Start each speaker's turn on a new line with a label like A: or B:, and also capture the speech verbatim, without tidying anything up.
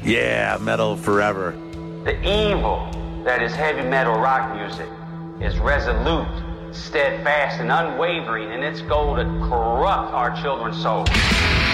A: Yeah, metal forever.
B: The evil that is heavy metal rock music is resolute, steadfast, and unwavering in its goal to corrupt our children's souls.